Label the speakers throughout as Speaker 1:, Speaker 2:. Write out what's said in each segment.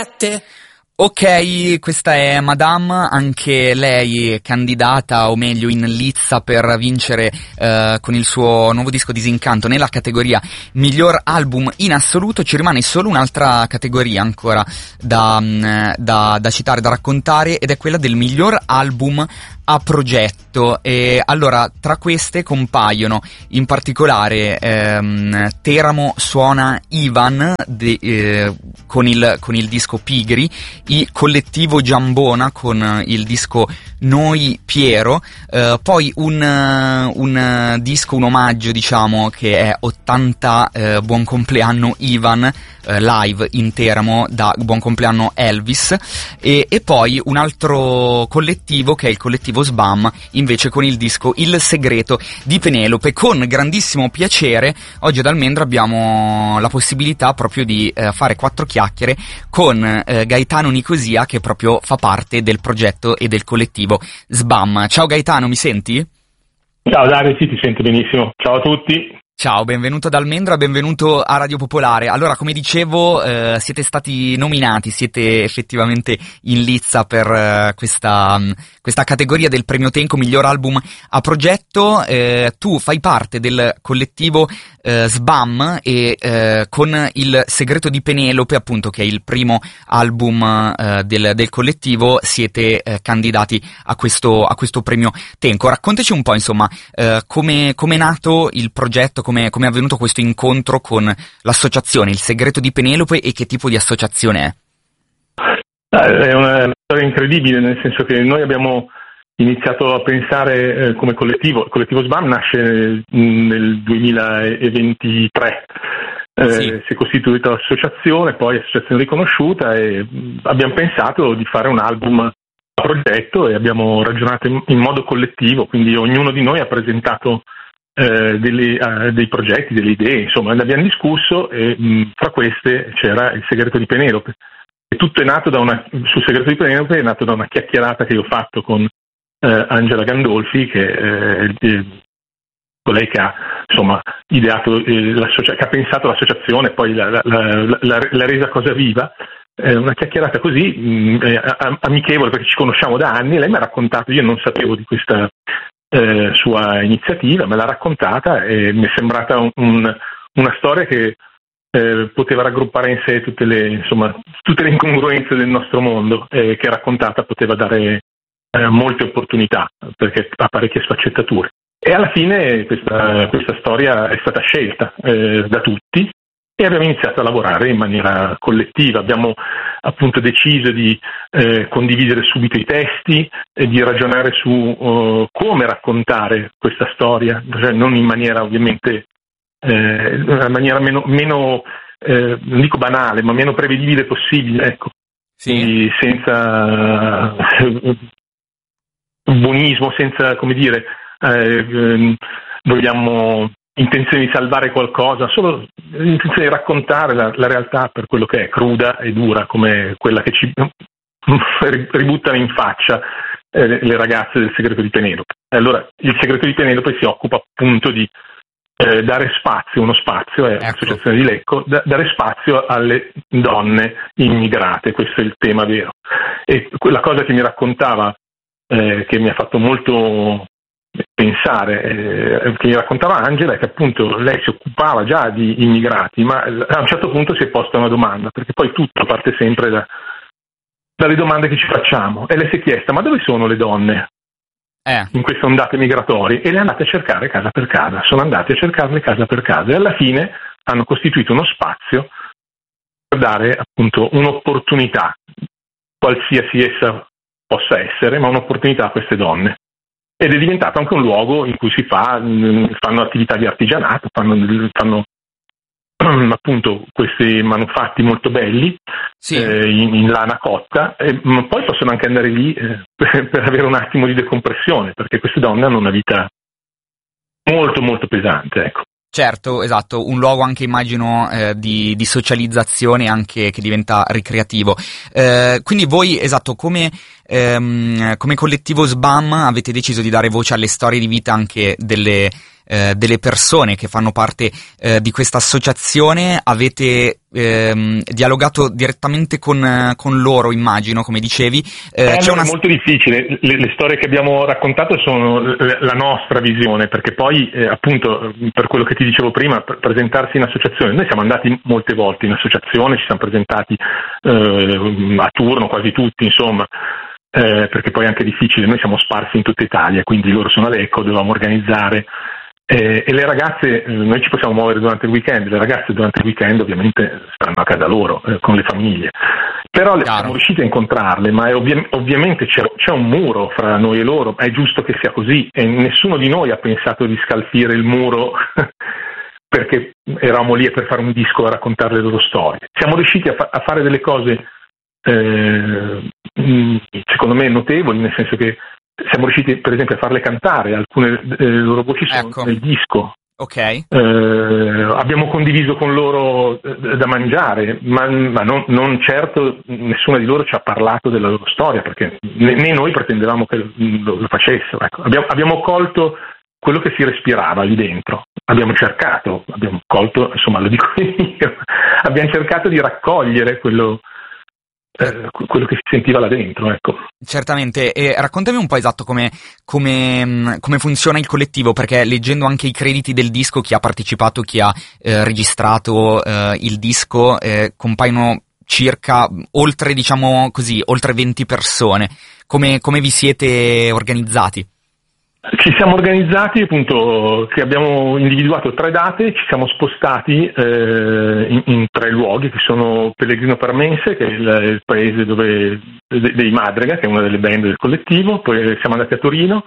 Speaker 1: 7.
Speaker 2: Ok, questa è Madame, anche lei candidata, o meglio in lizza per vincere con il suo nuovo disco Disincanto nella categoria miglior album in assoluto. Ci rimane solo un'altra categoria ancora da citare, da raccontare, ed è quella del miglior album a progetto. E allora, tra queste compaiono in particolare Teramo suona Ivan con il disco Pigri, i Collettivo Giambona con il disco Noi Piero, poi un disco, un omaggio diciamo, che è 80 Buon compleanno Ivan, live in Teramo da Buon compleanno Elvis, e poi un altro collettivo che è il collettivo Sbam, invece con il disco Il segreto di Penelope. Con grandissimo piacere oggi ad Almendra abbiamo la possibilità proprio di fare quattro chiacchiere con Gaetano Nicosia, che proprio fa parte del progetto e del collettivo Sbam. Ciao Gaetano, mi senti?
Speaker 3: Ciao Dario, sì, ti sento benissimo. Ciao a tutti.
Speaker 2: Ciao, benvenuto ad Almendra, benvenuto a Radio Popolare. Allora, come dicevo, siete stati nominati, siete effettivamente in lizza per questa categoria del Premio Tenco miglior album a progetto. Tu fai parte del collettivo Sbam e con Il segreto di Penelope, appunto, che è il primo album del collettivo, siete candidati a questo Premio Tenco. Raccontaci un po', insomma, come è nato il progetto, come è avvenuto questo incontro con l'associazione Il segreto di Penelope, e che tipo di associazione è?
Speaker 3: È una storia incredibile, nel senso che noi abbiamo iniziato a pensare come collettivo. Il collettivo Sbam nasce nel 2023,
Speaker 2: Sì.
Speaker 3: si è costituita l'associazione, poi associazione riconosciuta, e abbiamo pensato di fare un album a progetto e abbiamo ragionato in modo collettivo, quindi ognuno di noi ha presentato dei progetti, delle idee, insomma, ne abbiamo discusso, e fra queste c'era Il segreto di Penelope. E tutto è nato sul segreto di Penelope è nato da una chiacchierata che io ho fatto con Angela Gandolfi, che è colei che ha, insomma, ideato che ha pensato l'associazione, poi l'ha resa cosa viva. Una chiacchierata così amichevole, perché ci conosciamo da anni. Lei mi ha raccontato, io non sapevo di questa sua iniziativa, me l'ha raccontata e mi è sembrata una storia che poteva raggruppare in sé tutte le incongruenze del nostro mondo, che raccontata poteva dare molte opportunità, perché ha parecchie sfaccettature. E alla fine questa storia è stata scelta da tutti, e abbiamo iniziato a lavorare in maniera collettiva. Abbiamo appunto deciso di condividere subito i testi e di ragionare su come raccontare questa storia, cioè non in maniera ovviamente una maniera meno non dico banale, ma meno prevedibile possibile, ecco.
Speaker 2: Sì.
Speaker 3: Quindi senza buonismo, senza, come dire, vogliamo intenzione di salvare qualcosa, solo l'intenzione di raccontare la realtà per quello che è, cruda e dura, come quella che ci ributtano in faccia le ragazze del segreto di Penelope. Allora, il segreto di Penelope si occupa appunto di dare spazio, uno spazio, è l'associazione di Lecco, dare spazio alle donne immigrate, questo è il tema vero. E quella cosa che mi raccontava, che mi ha fatto molto pensare, che mi raccontava Angela, è che appunto lei si occupava già di immigrati, ma a un certo punto si è posta una domanda, perché poi tutto parte sempre dalle domande che ci facciamo, e lei si è chiesta: ma dove sono le donne in queste ondate migratorie? E le è andate a cercare casa per casa, sono andate a cercarle casa per casa, e alla fine hanno costituito uno spazio per dare appunto un'opportunità, qualsiasi essa possa essere, ma un'opportunità a queste donne. Ed è diventato anche un luogo in cui fanno attività di artigianato, fanno appunto questi manufatti molto belli,
Speaker 2: sì,
Speaker 3: in lana cotta, ma poi possono anche andare lì per avere un attimo di decompressione, perché queste donne hanno una vita molto molto pesante, ecco.
Speaker 2: Certo, esatto, un luogo anche, immagino, di socializzazione, anche che diventa ricreativo. Quindi voi, esatto, come collettivo Sbam avete deciso di dare voce alle storie di vita anche delle delle persone che fanno parte di questa associazione. Avete dialogato direttamente con loro, immagino, come dicevi.
Speaker 3: È molto difficile. Le storie che abbiamo raccontato sono la nostra visione, perché poi appunto, per quello che ti dicevo prima, per presentarsi in associazione, noi siamo andati molte volte in associazione, ci siamo presentati a turno quasi tutti, insomma, perché poi è anche difficile. Noi siamo sparsi in tutta Italia, quindi loro sono a Lecco, dovevamo organizzare. E le ragazze, noi ci possiamo muovere durante il weekend, le ragazze durante il weekend ovviamente stanno a casa loro, con le famiglie, però siamo riusciti a incontrarle, ma ovviamente c'è un muro fra noi e loro, è giusto che sia così, e nessuno di noi ha pensato di scalfire il muro perché eravamo lì per fare un disco a raccontare le loro storie. Siamo riusciti a fare delle cose secondo me notevoli, nel senso che siamo riusciti per esempio a farle cantare, alcune delle loro voci sono nel disco.
Speaker 2: Ok.
Speaker 3: Abbiamo condiviso con loro da mangiare, ma non certo nessuna di loro ci ha parlato della loro storia, perché né noi pretendevamo che lo facessero. Ecco. Abbiamo colto quello che si respirava lì dentro, abbiamo colto, insomma lo dico io, abbiamo cercato di raccogliere quello che si sentiva là dentro, ecco.
Speaker 2: Certamente, e raccontami un po' esatto come funziona il collettivo, perché leggendo anche i crediti del disco, chi ha partecipato, chi ha registrato il disco, compaiono circa oltre 20 persone. Come vi siete organizzati?
Speaker 3: Ci siamo organizzati, appunto, che abbiamo individuato 3 date, ci siamo spostati in 3 luoghi, che sono Pellegrino Parmense, che è il paese dei Madrega, che è una delle band del collettivo, poi siamo andati a Torino,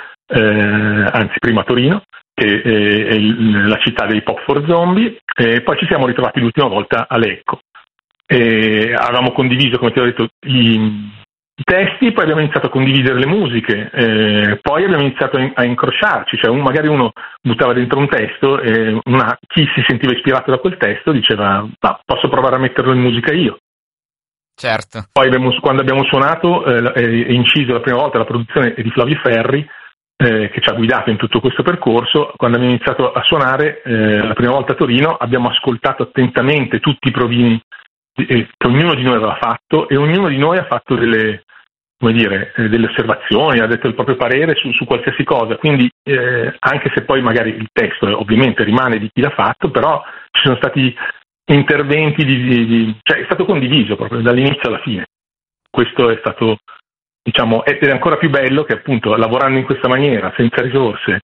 Speaker 3: anzi prima a Torino, che è la città dei Pop for Zombie, e poi ci siamo ritrovati l'ultima volta a Lecco. E avevamo condiviso, come ti ho detto, i testi, poi abbiamo iniziato a condividere le musiche, poi abbiamo iniziato a incrociarci, cioè magari uno buttava dentro un testo e chi si sentiva ispirato da quel testo diceva posso provare a metterlo in musica io.
Speaker 2: Certo.
Speaker 3: Poi quando abbiamo suonato e inciso la prima volta, la produzione è di Flavio Ferri, che ci ha guidato in tutto questo percorso. Quando abbiamo iniziato a suonare la prima volta a Torino, abbiamo ascoltato attentamente tutti i provini che ognuno di noi aveva fatto, e ognuno di noi ha fatto delle osservazioni, ha detto il proprio parere su qualsiasi cosa, quindi anche se poi magari il testo ovviamente rimane di chi l'ha fatto, però ci sono stati interventi cioè è stato condiviso proprio dall'inizio alla fine. Questo è stato, diciamo, ed è ancora più bello che appunto lavorando in questa maniera, senza risorse,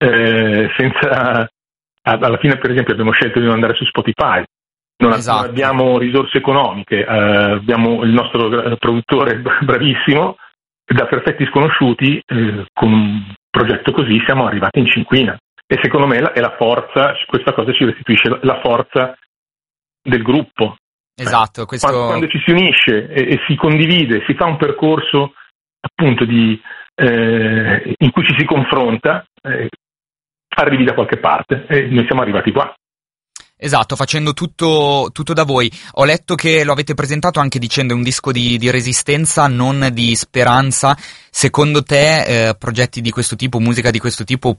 Speaker 3: alla fine per esempio abbiamo scelto di non andare su Spotify. Non abbiamo risorse economiche, abbiamo il nostro produttore bravissimo, da perfetti sconosciuti, con un progetto così siamo arrivati in cinquina, e secondo me è la forza, questa cosa ci restituisce la forza del gruppo.
Speaker 2: Esatto,
Speaker 3: quando ci si unisce e si condivide, si fa un percorso appunto in cui ci si confronta, arrivi da qualche parte, e noi siamo arrivati qua.
Speaker 2: Esatto, facendo tutto da voi. Ho letto che lo avete presentato anche dicendo un disco di resistenza, non di speranza. Secondo te progetti di questo tipo, musica di questo tipo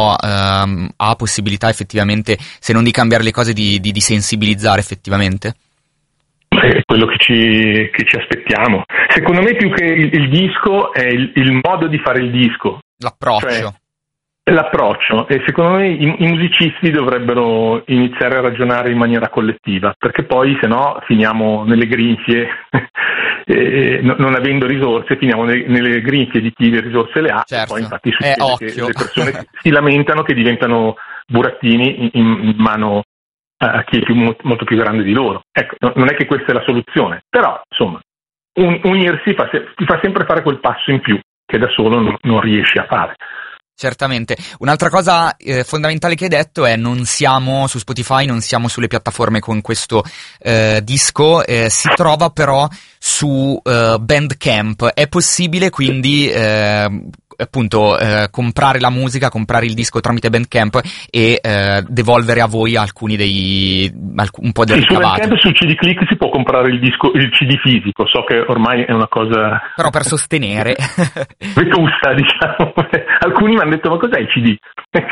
Speaker 2: ha possibilità effettivamente, se non di cambiare le cose, di sensibilizzare effettivamente?
Speaker 3: È quello che ci aspettiamo. Secondo me più che il disco è il modo di fare il disco.
Speaker 2: L'approccio.
Speaker 3: Cioè, l'approccio, e secondo me i musicisti dovrebbero iniziare a ragionare in maniera collettiva, perché poi se no finiamo nelle grinfie, non avendo risorse finiamo nelle grinfie di chi le risorse le ha.
Speaker 2: Certo.
Speaker 3: Poi infatti succede che le persone si lamentano che diventano burattini in mano a chi è molto più grande di loro. Ecco, non è che questa è la soluzione, però insomma unirsi ti fa sempre fare quel passo in più che da solo non riesci a fare.
Speaker 2: Certamente. Un'altra cosa fondamentale che hai detto è: non siamo su Spotify, non siamo sulle piattaforme con questo disco, si trova però su Bandcamp. È possibile quindi appunto comprare la musica, comprare il disco tramite Bandcamp e devolvere a voi alcuni un po' del ricavato.
Speaker 3: Su Bandcamp, sul CD Click si può comprare il CD fisico, so che ormai è una cosa
Speaker 2: però per sostenere
Speaker 3: vetusta, diciamo. Alcuni mi hanno detto: ma cos'è il CD?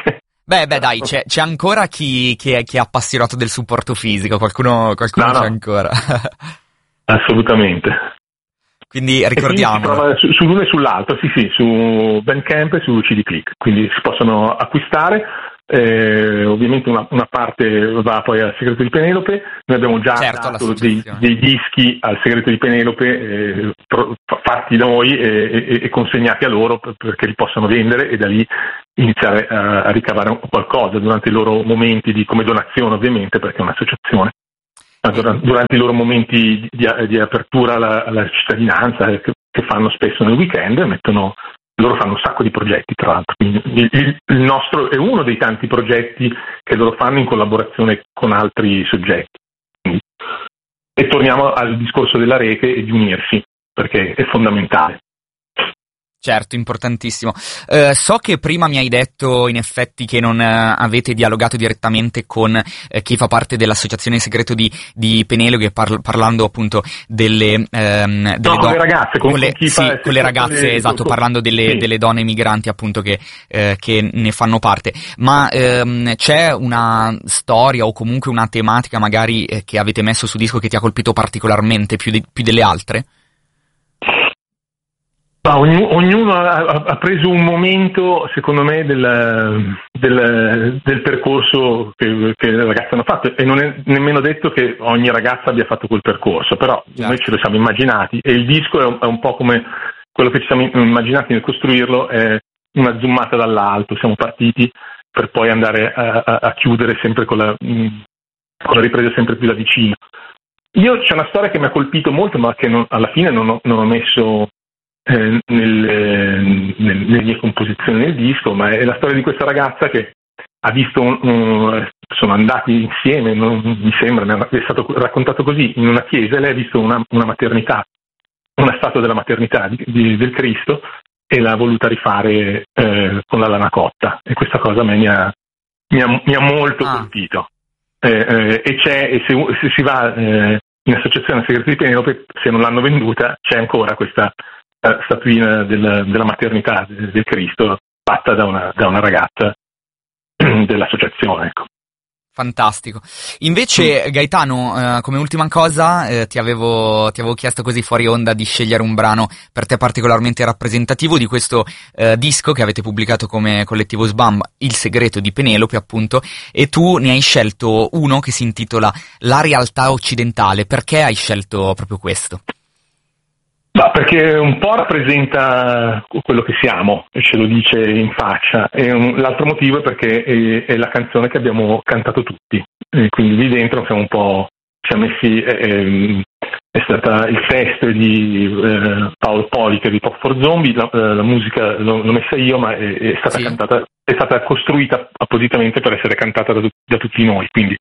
Speaker 2: Beh, dai, c'è ancora chi è appassionato del supporto fisico, qualcuno
Speaker 3: No,
Speaker 2: c'è ancora.
Speaker 3: Assolutamente.
Speaker 2: Quindi ricordiamo.
Speaker 3: Si trova sull'uno e sull'altro, sì, su Bandcamp e su CD Click, quindi si possono acquistare. Ovviamente una parte va poi al Segreto di Penelope. Noi abbiamo già dato dei dischi al Segreto di Penelope fatti da noi e consegnati a loro perché li possano vendere e da lì iniziare a ricavare qualcosa durante i loro momenti come donazione, ovviamente, perché è un'associazione. Durante i loro momenti di apertura alla cittadinanza che fanno spesso nel weekend, loro fanno un sacco di progetti, tra l'altro. Quindi il nostro è uno dei tanti progetti che loro fanno in collaborazione con altri soggetti. E torniamo al discorso della rete e di unirsi, perché è fondamentale.
Speaker 2: Certo, importantissimo. So che prima mi hai detto in effetti che non avete dialogato direttamente con chi fa parte dell'associazione Segreto di Penelope, parlando appunto delle
Speaker 3: con le ragazze,
Speaker 2: con le ragazze, esatto, parlando delle donne migranti appunto che ne fanno parte. Ma c'è una storia o comunque una tematica magari che avete messo su disco che ti ha colpito particolarmente più delle altre?
Speaker 3: Ognuno ha preso un momento, secondo me, del percorso che le ragazze hanno fatto, e non è nemmeno detto che ogni ragazza abbia fatto quel percorso, però noi ce lo siamo immaginati, e il disco è un po' come quello che ci siamo immaginati nel costruirlo, è una zoomata dall'alto. Siamo partiti per poi andare a chiudere sempre con la ripresa sempre più da vicino. C'è una storia che mi ha colpito molto, ma che alla fine non ho messo nelle mie composizioni nel disco, ma è la storia di questa ragazza che ha visto sono andati insieme, mi sembra, è stato raccontato così, in una chiesa, e lei ha visto una maternità, una statua della maternità del Cristo, e l'ha voluta rifare con la lana cotta, e questa cosa a me mi ha molto colpito. E se si va in associazione Segreto di Penelope, se non l'hanno venduta, c'è ancora questa statuina della maternità del Cristo fatta da una ragazza dell'associazione, ecco.
Speaker 2: Fantastico. Invece, Gaetano, come ultima cosa, ti avevo chiesto così fuori onda di scegliere un brano per te particolarmente rappresentativo di questo disco che avete pubblicato come collettivo SBAM, Il Segreto di Penelope, appunto, e tu ne hai scelto uno che si intitola La realtà occidentale. Perché hai scelto proprio questo?
Speaker 3: Perché un po' rappresenta quello che siamo e ce lo dice in faccia, e l'altro motivo è perché è la canzone che abbiamo cantato tutti, e quindi lì dentro siamo messi, è stata il testo di Paolo Poli, che è di Pop for Zombie, la musica l'ho messa io, ma è stata cantata, è stata costruita appositamente per essere cantata da tutti noi, quindi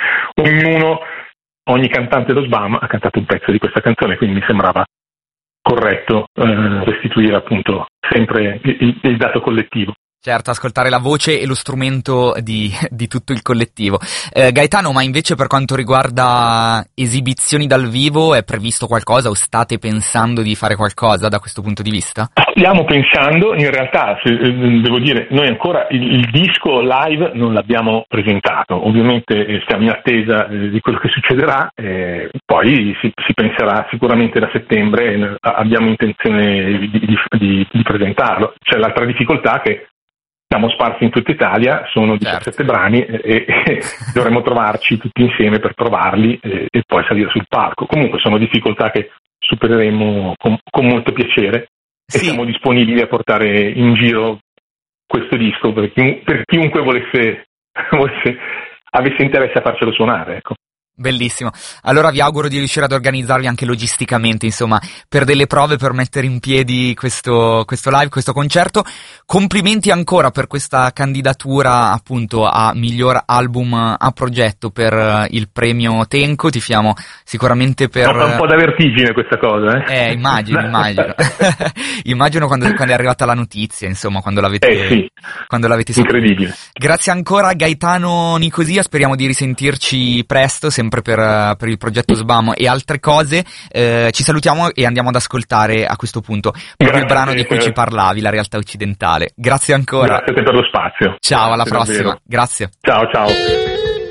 Speaker 3: ogni cantante dello SBAM ha cantato un pezzo di questa canzone, quindi mi sembrava corretto restituire appunto sempre il dato collettivo.
Speaker 2: Certo, ascoltare la voce e lo strumento di tutto il collettivo. Gaetano, ma invece per quanto riguarda esibizioni dal vivo, è previsto qualcosa o state pensando di fare qualcosa da questo punto di vista?
Speaker 3: Stiamo pensando, in realtà, devo dire, noi ancora il disco live non l'abbiamo presentato, ovviamente stiamo in attesa di quello che succederà, poi si penserà sicuramente da settembre, abbiamo intenzione di presentarlo. C'è l'altra difficoltà che siamo sparsi in tutta Italia, sono 17 brani e dovremo trovarci tutti insieme per provarli e poi salire sul palco. Comunque sono difficoltà che supereremo con molto piacere, e siamo disponibili a portare in giro questo disco per chiunque avesse interesse a farcelo suonare, ecco.
Speaker 2: Bellissimo. Allora vi auguro di riuscire ad organizzarvi anche logisticamente, insomma, per delle prove, per mettere in piedi questo live, questo concerto. Complimenti ancora per questa candidatura appunto a miglior album a progetto per il premio Tenco. Tifiamo sicuramente per...
Speaker 3: Fa un po' da vertigine questa cosa,
Speaker 2: immagino. Immagino quando è arrivata la notizia, insomma, quando l'avete saputo.
Speaker 3: Incredibile.
Speaker 2: Grazie ancora Gaetano Nicosia, speriamo di risentirci presto, sempre per il progetto Sbam e altre cose. Ci salutiamo e andiamo ad ascoltare a questo punto proprio il brano di cui ci parlavi, La realtà occidentale. Grazie ancora.
Speaker 3: Grazie a te per lo spazio.
Speaker 2: Ciao, alla
Speaker 3: Grazie,
Speaker 2: prossima.
Speaker 3: davvero.
Speaker 2: Grazie.
Speaker 3: Ciao.